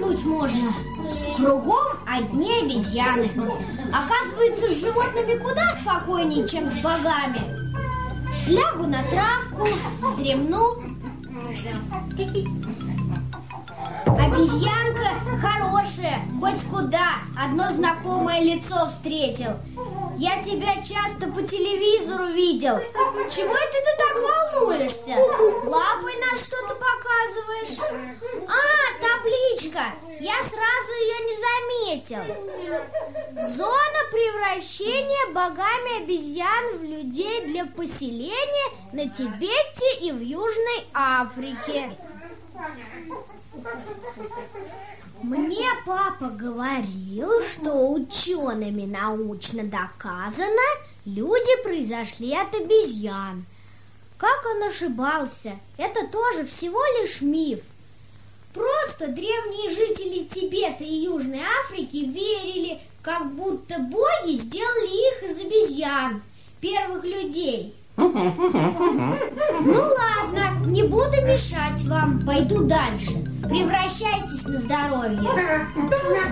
отдохнуть можно. Кругом одни обезьяны. Оказывается, с животными куда спокойнее, чем с богами. Лягу на травку, вздремну. Обезьянка хорошая, хоть куда. Одно знакомое лицо встретил. Я тебя часто по телевизору видел. Чего это ты так волнуешься? Лапой на что-то показываешь? А, табличка. Я сразу ее не заметил. Зона превращения богами обезьян в людей для поселения на Тибете и в Южной Африке. Мне папа говорил, что учеными научно доказано, люди произошли от обезьян. Как он ошибался? Это тоже всего лишь миф. Просто древние жители Тибета и Южной Африки верили, как будто боги сделали их из обезьян, первых людей. Ну ладно, не буду мешать вам, пойду дальше. Превращайтесь на здоровье.